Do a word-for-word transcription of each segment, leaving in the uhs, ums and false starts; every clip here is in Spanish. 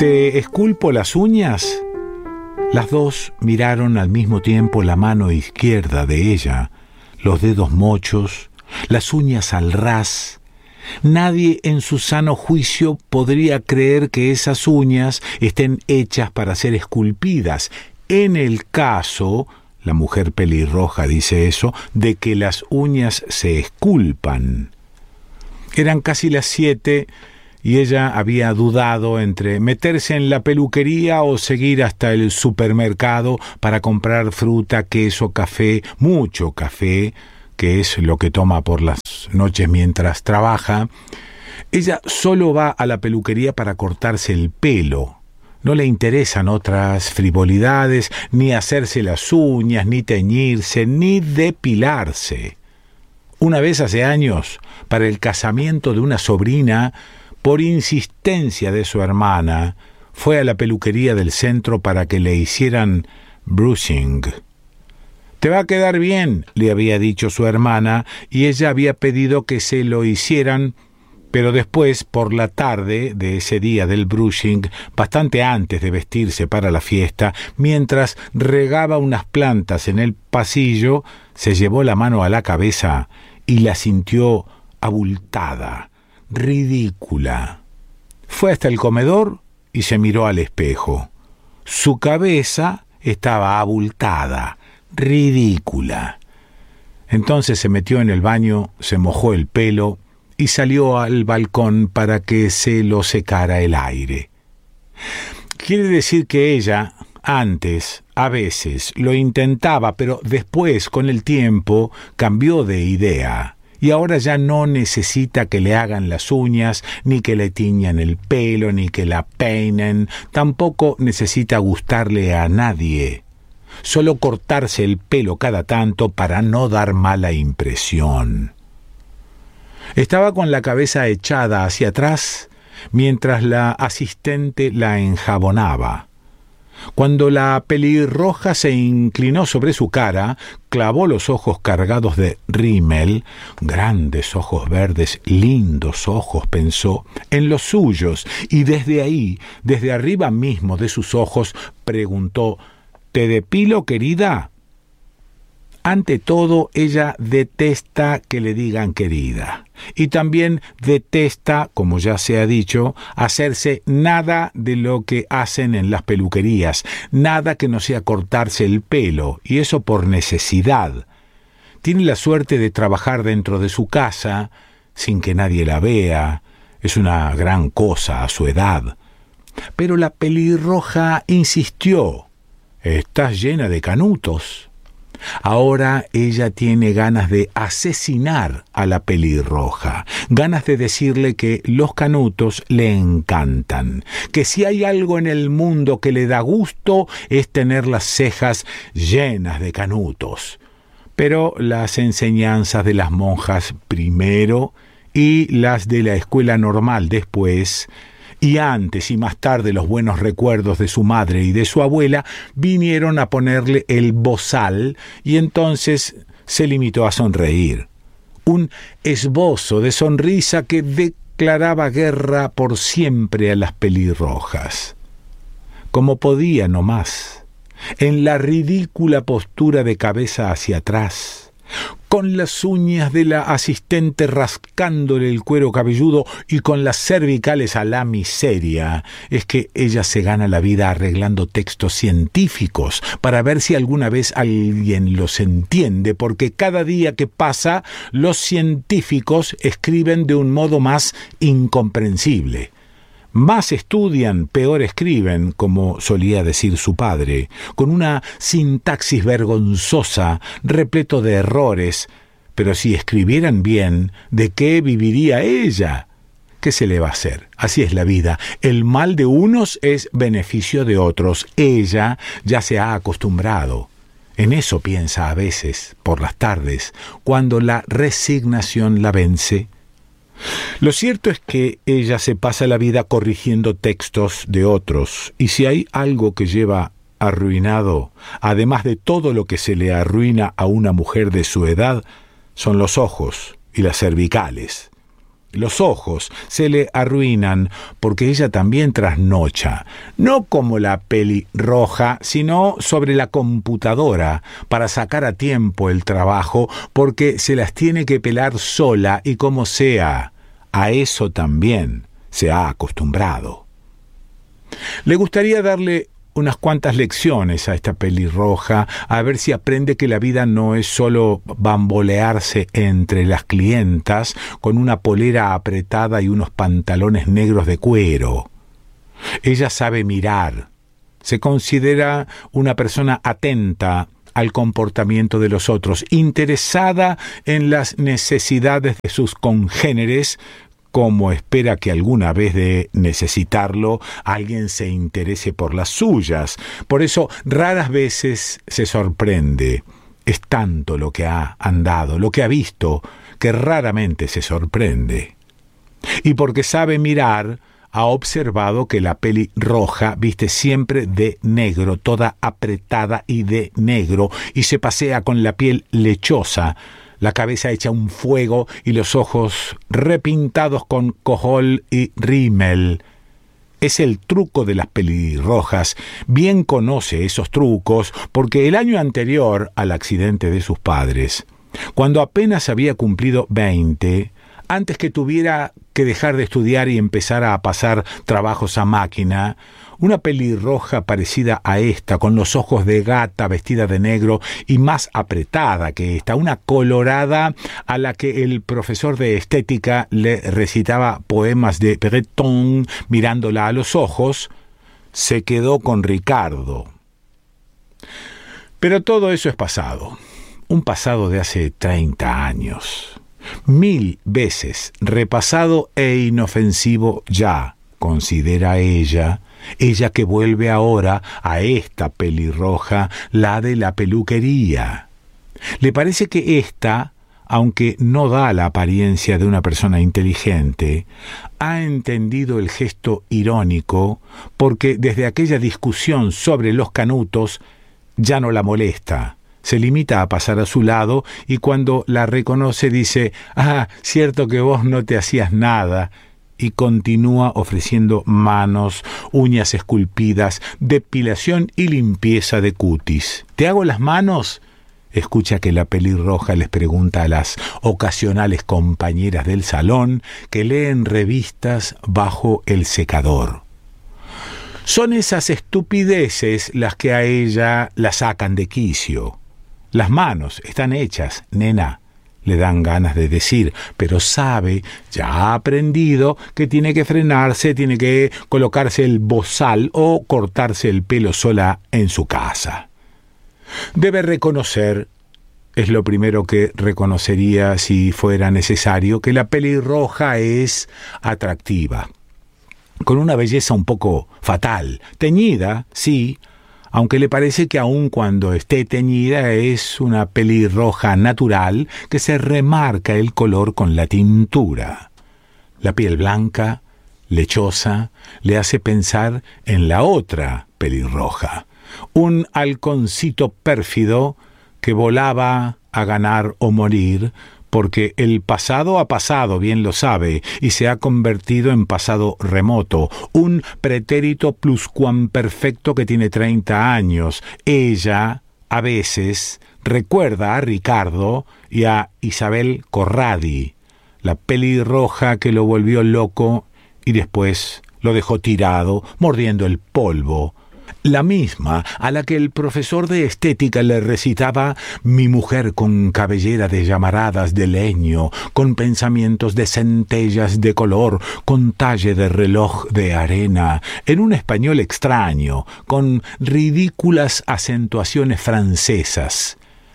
¿Te esculpo las uñas? Las dos miraron al mismo tiempo la mano izquierda de ella, los dedos mochos, las uñas al ras. Nadie en su sano juicio podría creer que esas uñas estén hechas para ser esculpidas. En el caso, la mujer pelirroja dice eso, de que las uñas se esculpan. Eran casi las siete y ella había dudado entre meterse en la peluquería o seguir hasta el supermercado para comprar fruta, queso, café, mucho café, que es lo que toma por las noches mientras trabaja. Ella solo va a la peluquería para cortarse el pelo. No le interesan otras frivolidades, ni hacerse las uñas, ni teñirse, ni depilarse. Una vez hace años, para el casamiento de una sobrina, por insistencia de su hermana, fue a la peluquería del centro para que le hicieran brushing. «Te va a quedar bien», le había dicho su hermana, y ella había pedido que se lo hicieran, pero después, por la tarde de ese día del brushing, bastante antes de vestirse para la fiesta, mientras regaba unas plantas en el pasillo, se llevó la mano a la cabeza y la sintió abultada, ridícula. Fue hasta el comedor y se miró al espejo. Su cabeza estaba abultada, ridícula. Entonces se metió en el baño, se mojó el pelo y salió al balcón para que se lo secara el aire. Quiere decir que ella, antes, a veces, lo intentaba, pero después, con el tiempo, cambió de idea. Y ahora ya no necesita que le hagan las uñas, ni que le tiñan el pelo, ni que la peinen. Tampoco necesita gustarle a nadie. Solo cortarse el pelo cada tanto para no dar mala impresión. Estaba con la cabeza echada hacia atrás mientras la asistente la enjabonaba. Cuando la pelirroja se inclinó sobre su cara, clavó los ojos cargados de rímel, grandes ojos verdes, lindos ojos, pensó, en los suyos, y desde ahí, desde arriba mismo de sus ojos, preguntó: «¿Te depilo, querida?» Ante todo, ella detesta que le digan querida. Y también detesta, como ya se ha dicho, hacerse nada de lo que hacen en las peluquerías, nada que no sea cortarse el pelo, y eso por necesidad. Tiene la suerte de trabajar dentro de su casa, sin que nadie la vea. Es una gran cosa a su edad. Pero la pelirroja insistió: «Estás llena de canutos». Ahora ella tiene ganas de asesinar a la pelirroja, ganas de decirle que los canutos le encantan, que si hay algo en el mundo que le da gusto es tener las cejas llenas de canutos. Pero las enseñanzas de las monjas primero y las de la escuela normal después, y antes y más tarde los buenos recuerdos de su madre y de su abuela, vinieron a ponerle el bozal, y entonces se limitó a sonreír. Un esbozo de sonrisa que declaraba guerra por siempre a las pelirrojas. Como podía nomás, en la ridícula postura de cabeza hacia atrás, con las uñas de la asistente rascándole el cuero cabelludo y con las cervicales a la miseria, es que ella se gana la vida arreglando textos científicos para ver si alguna vez alguien los entiende, porque cada día que pasa los científicos escriben de un modo más incomprensible. Más estudian, peor escriben, como solía decir su padre, con una sintaxis vergonzosa, repleto de errores. Pero si escribieran bien, ¿de qué viviría ella? ¿Qué se le va a hacer? Así es la vida. El mal de unos es beneficio de otros. Ella ya se ha acostumbrado. En eso piensa a veces, por las tardes, cuando la resignación la vence. Lo cierto es que ella se pasa la vida corrigiendo textos de otros, y si hay algo que lleva arruinado, además de todo lo que se le arruina a una mujer de su edad, son los ojos y las cervicales. Los ojos se le arruinan porque ella también trasnocha, no como la pelirroja, sino sobre la computadora para sacar a tiempo el trabajo, porque se las tiene que pelar sola y como sea. A eso también se ha acostumbrado. Le gustaría darle unas cuantas lecciones a esta pelirroja, a ver si aprende que la vida no es solo bambolearse entre las clientas con una polera apretada y unos pantalones negros de cuero. Ella sabe mirar, se considera una persona atenta al comportamiento de los otros, interesada en las necesidades de sus congéneres, como espera que alguna vez de necesitarlo alguien se interese por las suyas. Por eso raras veces se sorprende. Es tanto lo que ha andado, lo que ha visto, que raramente se sorprende. Y porque sabe mirar, ha observado que la pelirroja viste siempre de negro, toda apretada y de negro, y se pasea con la piel lechosa, la cabeza hecha un fuego y los ojos repintados con cojol y rímel. Es el truco de las pelirrojas. Bien conoce esos trucos porque el año anterior al accidente de sus padres, cuando apenas había cumplido veinte, antes que tuviera que dejar de estudiar y empezar a pasar trabajos a máquina, una pelirroja parecida a esta, con los ojos de gata, vestida de negro y más apretada que esta, una colorada a la que el profesor de estética le recitaba poemas de Breton mirándola a los ojos, se quedó con Ricardo. Pero todo eso es pasado, un pasado de hace treinta años. Mil veces repasado e inofensivo ya, considera ella, ella que vuelve ahora a esta pelirroja, la de la peluquería. Le parece que ésta, aunque no da la apariencia de una persona inteligente, ha entendido el gesto irónico porque desde aquella discusión sobre los canutos ya no la molesta. Se limita a pasar a su lado y cuando la reconoce dice: «Ah, cierto que vos no te hacías nada», y continúa ofreciendo manos, uñas esculpidas, depilación y limpieza de cutis. «¿Te hago las manos?», escucha que la pelirroja les pregunta a las ocasionales compañeras del salón que leen revistas bajo el secador. Son esas estupideces las que a ella la sacan de quicio. «Las manos están hechas, nena», le dan ganas de decir, pero sabe, ya ha aprendido, que tiene que frenarse, tiene que colocarse el bozal o cortarse el pelo sola en su casa. Debe reconocer, es lo primero que reconocería si fuera necesario, que la pelirroja es atractiva, con una belleza un poco fatal, teñida, sí, aunque le parece que aun cuando esté teñida es una pelirroja natural que se remarca el color con la tintura. La piel blanca, lechosa, le hace pensar en la otra pelirroja, un halconcito pérfido que volaba a ganar o morir, porque el pasado ha pasado, bien lo sabe, y se ha convertido en pasado remoto, un pretérito pluscuamperfecto que tiene treinta años. Ella, a veces, recuerda a Ricardo y a Isabel Corradi, la pelirroja que lo volvió loco y después lo dejó tirado, mordiendo el polvo. La misma a la que el profesor de estética le recitaba: «Mi mujer con cabellera de llamaradas de leño, con pensamientos de centellas de color, con talle de reloj de arena», en un español extraño, con ridículas acentuaciones francesas.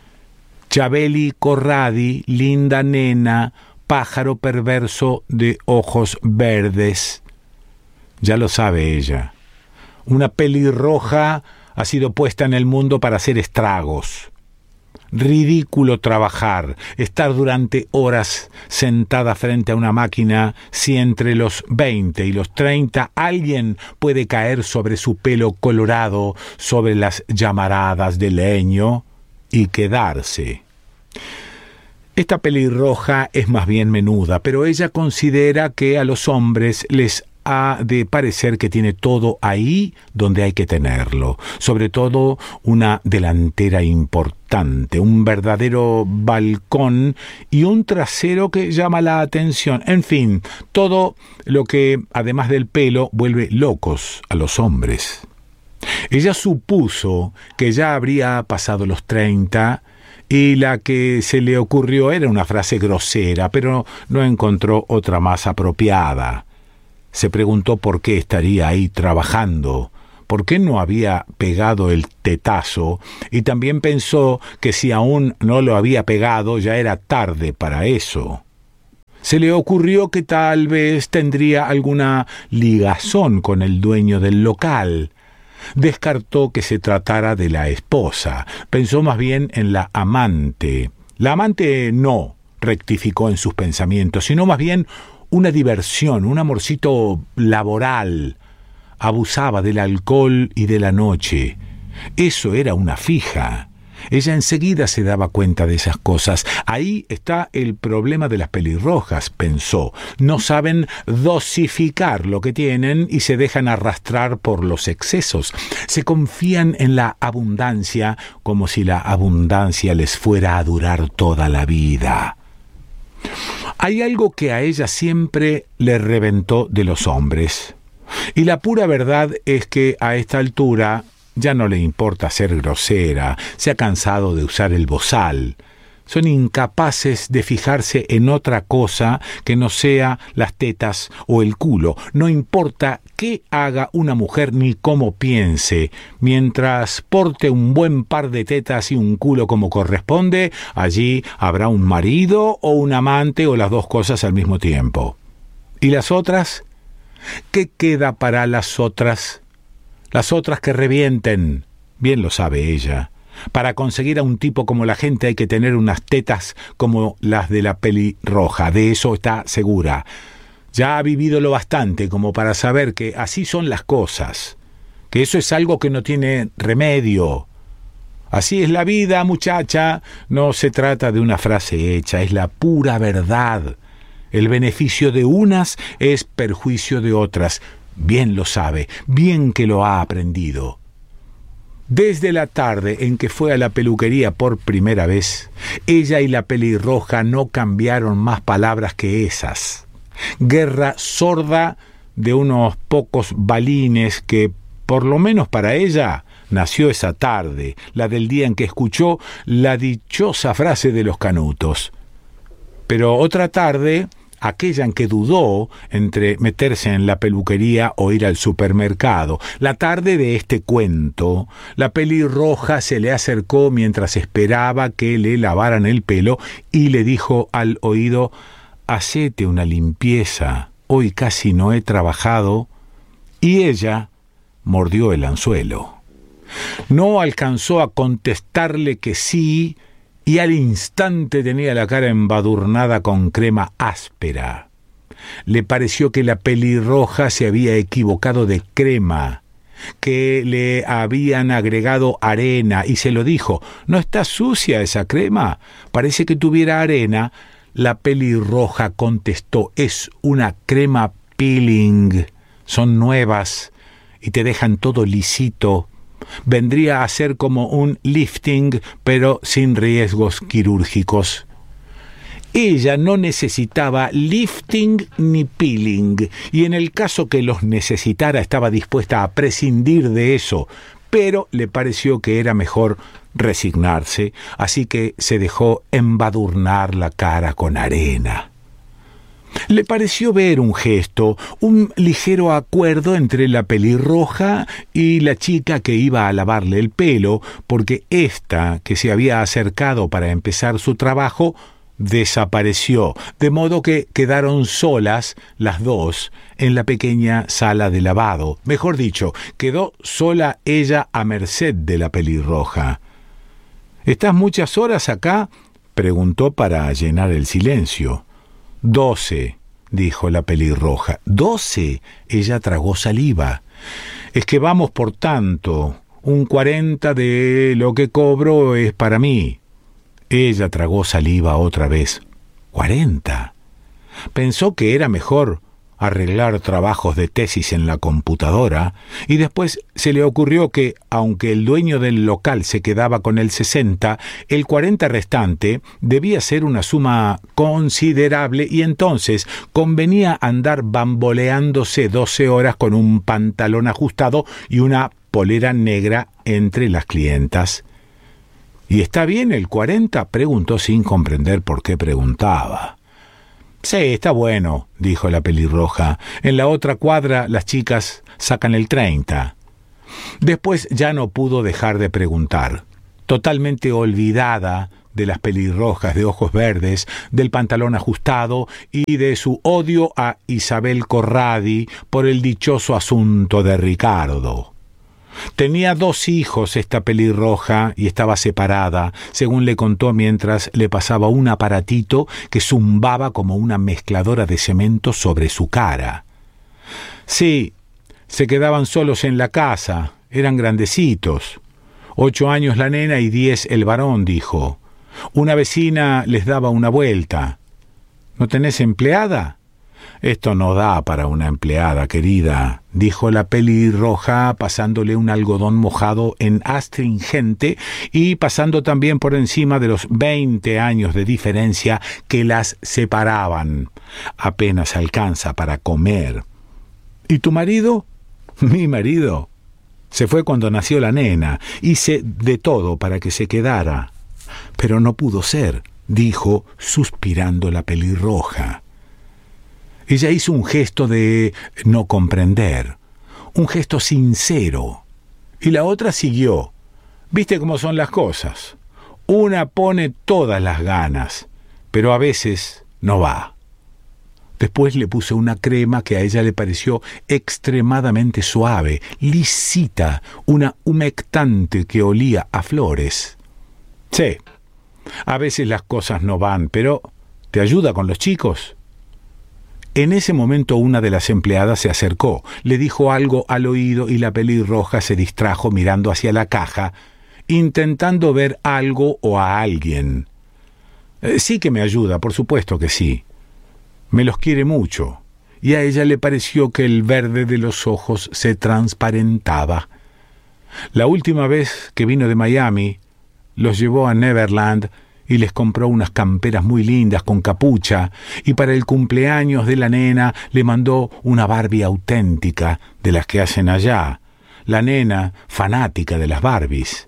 Chabeli Corradi, linda nena, pájaro perverso de ojos verdes. Ya lo sabe ella. Una pelirroja ha sido puesta en el mundo para hacer estragos. Ridículo trabajar, estar durante horas sentada frente a una máquina si entre los veinte y los treinta alguien puede caer sobre su pelo colorado, sobre las llamaradas de leño y quedarse. Esta pelirroja es más bien menuda, pero ella considera que a los hombres les ha de parecer que tiene todo ahí donde hay que tenerlo, sobre todo una delantera importante, un verdadero balcón y un trasero que llama la atención, en fin, todo lo que, además del pelo, vuelve locos a los hombres. Ella supuso que ya habría pasado los treinta y la que se le ocurrió era una frase grosera, pero no encontró otra más apropiada. Se preguntó por qué estaría ahí trabajando, por qué no había pegado el tetazo, y también pensó que si aún no lo había pegado ya era tarde para eso. Se le ocurrió que tal vez tendría alguna ligazón con el dueño del local. Descartó que se tratara de la esposa, pensó más bien en la amante. La amante no, rectificó en sus pensamientos, sino más bien una diversión, un amorcito laboral. Abusaba del alcohol y de la noche. Eso era una fija. Ella enseguida se daba cuenta de esas cosas. Ahí está el problema de las pelirrojas, pensó. No saben dosificar lo que tienen y se dejan arrastrar por los excesos. Se confían en la abundancia como si la abundancia les fuera a durar toda la vida. Hay algo que a ella siempre le reventó de los hombres. Y la pura verdad es que a esta altura ya no le importa ser grosera, se ha cansado de usar el bozal. Son incapaces de fijarse en otra cosa que no sea las tetas o el culo. No importa qué haga una mujer ni cómo piense. Mientras porte un buen par de tetas y un culo como corresponde, allí habrá un marido o un amante o las dos cosas al mismo tiempo. ¿Y las otras? ¿Qué queda para las otras? Las otras que revienten, bien lo sabe ella. Para conseguir a un tipo como la gente hay que tener unas tetas como las de la pelirroja, de eso está segura. Ya ha vivido lo bastante como para saber que así son las cosas, que eso es algo que no tiene remedio. Así es la vida, muchacha, no se trata de una frase hecha, es la pura verdad. El beneficio de unas es perjuicio de otras. Bien lo sabe, bien que lo ha aprendido. Desde la tarde en que fue a la peluquería por primera vez, ella y la pelirroja no cambiaron más palabras que esas. Guerra sorda de unos pocos balines que, por lo menos para ella, nació esa tarde, la del día en que escuchó la dichosa frase de los canutos. Pero otra tarde, aquella en que dudó entre meterse en la peluquería o ir al supermercado. La tarde de este cuento, la pelirroja se le acercó mientras esperaba que le lavaran el pelo y le dijo al oído: «Hacete una limpieza, hoy casi no he trabajado». Y ella mordió el anzuelo. No alcanzó a contestarle que sí, y al instante tenía la cara embadurnada con crema áspera. Le pareció que la pelirroja se había equivocado de crema, que le habían agregado arena, y se lo dijo: «¿No está sucia esa crema? Parece que tuviera arena». La pelirroja contestó: «Es una crema peeling, son nuevas y te dejan todo lisito. Vendría a ser como un lifting, pero sin riesgos quirúrgicos». Ella no necesitaba lifting ni peeling, y en el caso que los necesitara estaba dispuesta a prescindir de eso, pero le pareció que era mejor resignarse, así que se dejó embadurnar la cara con arena. Le pareció ver un gesto, un ligero acuerdo entre la pelirroja y la chica que iba a lavarle el pelo, porque ésta, que se había acercado para empezar su trabajo, desapareció, de modo que quedaron solas las dos en la pequeña sala de lavado. Mejor dicho, quedó sola ella a merced de la pelirroja. «¿Estás muchas horas acá?», preguntó para llenar el silencio. «Doce», dijo la pelirroja. «¿Doce?». Ella tragó saliva. «Es que vamos por tanto. Un cuarenta de lo que cobro es para mí». Ella tragó saliva otra vez. ¿Cuarenta? Pensó que era mejor arreglar trabajos de tesis en la computadora, y después se le ocurrió que, aunque el dueño del local se quedaba con el sesenta, el cuarenta restante debía ser una suma considerable, y entonces convenía andar bamboleándose doce horas con un pantalón ajustado y una polera negra entre las clientas. ¿Y está bien el cuarenta?, preguntó sin comprender por qué preguntaba. Sí, está bueno, dijo la pelirroja. En la otra cuadra las chicas sacan el treinta. Después ya no pudo dejar de preguntar, totalmente olvidada de las pelirrojas de ojos verdes, del pantalón ajustado y de su odio a Isabel Corradi por el dichoso asunto de Ricardo. Tenía dos hijos esta pelirroja y estaba separada, según le contó mientras le pasaba un aparatito que zumbaba como una mezcladora de cemento sobre su cara. Sí, se quedaban solos en la casa, eran grandecitos. Ocho años la nena y diez el varón, dijo. Una vecina les daba una vuelta. ¿No tenés empleada? Esto no da para una empleada, querida, dijo la pelirroja, pasándole un algodón mojado en astringente y pasando también por encima de los veinte años de diferencia que las separaban. Apenas alcanza para comer. ¿Y tu marido? Mi marido. Se fue cuando nació la nena. Hice de todo para que se quedara. Pero no pudo ser, dijo, suspirando la pelirroja. Ella hizo un gesto de no comprender, un gesto sincero, y la otra siguió. ¿Viste cómo son las cosas? Una pone todas las ganas, pero a veces no va. Después le puso una crema que a ella le pareció extremadamente suave, lisita, una humectante que olía a flores. Sí, a veces las cosas no van, pero ¿te ayuda con los chicos? En ese momento una de las empleadas se acercó, le dijo algo al oído y la pelirroja se distrajo mirando hacia la caja, intentando ver algo o a alguien. Eh, sí que me ayuda, por supuesto que sí. Me los quiere mucho, y a ella le pareció que el verde de los ojos se transparentaba. La última vez que vino de Miami, los llevó a Neverland y les compró unas camperas muy lindas con capucha, y para el cumpleaños de la nena le mandó una Barbie auténtica de las que hacen allá. La nena, fanática de las Barbies.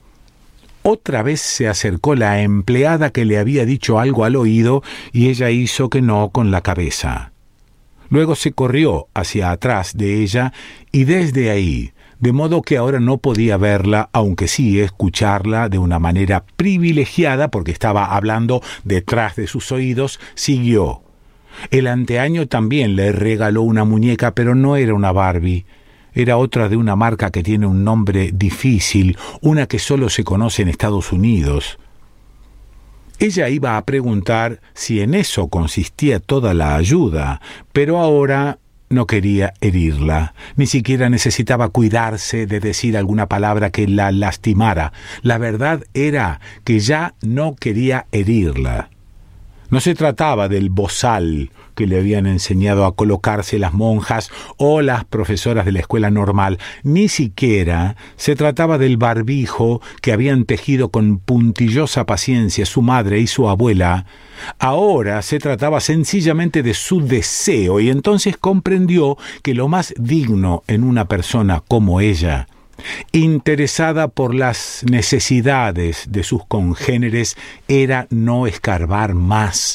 Otra vez se acercó la empleada que le había dicho algo al oído y ella hizo que no con la cabeza. Luego se corrió hacia atrás de ella y desde ahí, de modo que ahora no podía verla, aunque sí escucharla de una manera privilegiada porque estaba hablando detrás de sus oídos, siguió. El anteaño también le regaló una muñeca, pero no era una Barbie. Era otra de una marca que tiene un nombre difícil, una que solo se conoce en Estados Unidos. Ella iba a preguntar si en eso consistía toda la ayuda, pero ahora no quería herirla, ni siquiera necesitaba cuidarse de decir alguna palabra que la lastimara. La verdad era que ya no quería herirla. No se trataba del bozal que le habían enseñado a colocarse las monjas o las profesoras de la escuela normal, ni siquiera se trataba del barbijo que habían tejido con puntillosa paciencia su madre y su abuela. Ahora se trataba sencillamente de su deseo, y entonces comprendió que lo más digno en una persona como ella, interesada por las necesidades de sus congéneres, era no escarbar más.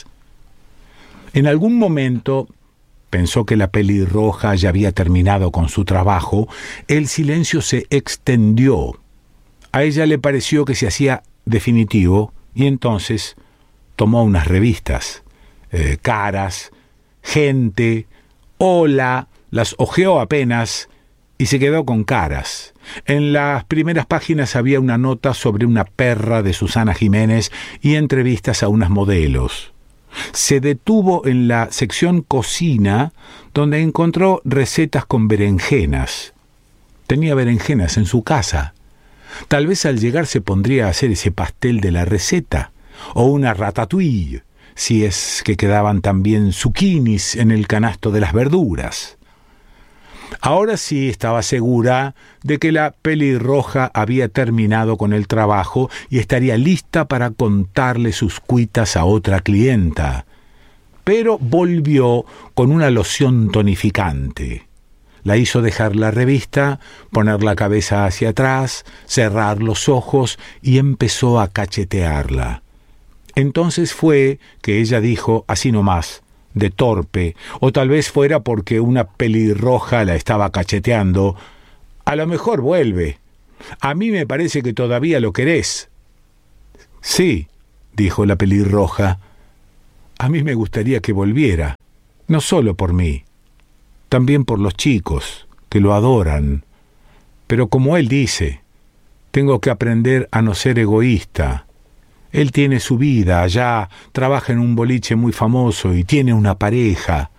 En algún momento pensó que la pelirroja ya había terminado con su trabajo. El silencio se extendió. A ella le pareció que se hacía definitivo y entonces tomó unas revistas, eh, Caras, Gente, Hola, las hojeó apenas y se quedó con Caras. En las primeras páginas había una nota sobre una perra de Susana Jiménez y entrevistas a unas modelos. Se detuvo en la sección cocina, donde encontró recetas con berenjenas. Tenía berenjenas en su casa. Tal vez al llegar se pondría a hacer ese pastel de la receta. o una ratatouille, si es que quedaban también zucchinis en el canasto de las verduras. Ahora sí estaba segura de que la pelirroja había terminado con el trabajo y estaría lista para contarle sus cuitas a otra clienta. Pero volvió con una loción tonificante. La hizo dejar la revista, poner la cabeza hacia atrás, cerrar los ojos y empezó a cachetearla. Entonces fue que ella dijo así nomás, de torpe, o tal vez fuera porque una pelirroja la estaba cacheteando: «A lo mejor vuelve. A mí me parece que todavía lo querés». «Sí», dijo la pelirroja, «a mí me gustaría que volviera, no solo por mí, también por los chicos, que lo adoran. Pero como él dice, tengo que aprender a no ser egoísta. Él tiene su vida allá, trabaja en un boliche muy famoso y tiene una pareja».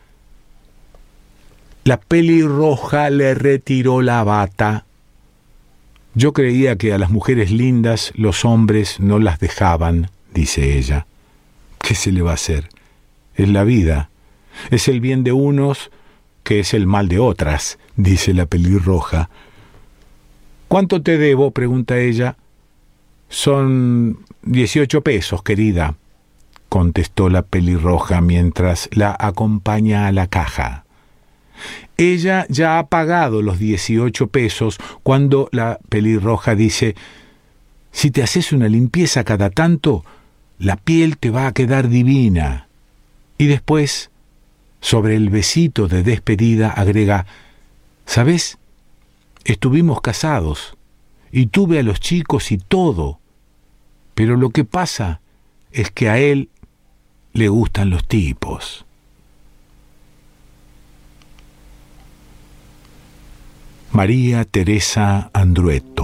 La pelirroja le retiró la bata. «Yo creía que a las mujeres lindas los hombres no las dejaban», dice ella. «¿Qué se le va a hacer? Es la vida. Es el bien de unos que es el mal de otras», dice la pelirroja. «¿Cuánto te debo?», pregunta ella. «Son dieciocho pesos, querida», contestó la pelirroja mientras la acompaña a la caja. Ella ya ha pagado los dieciocho pesos cuando la pelirroja dice: «Si te haces una limpieza cada tanto, la piel te va a quedar divina». Y después, sobre el besito de despedida, agrega: «¿Sabes? Estuvimos casados y tuve a los chicos y todo, pero lo que pasa es que a él le gustan los tipos». María Teresa Andruet.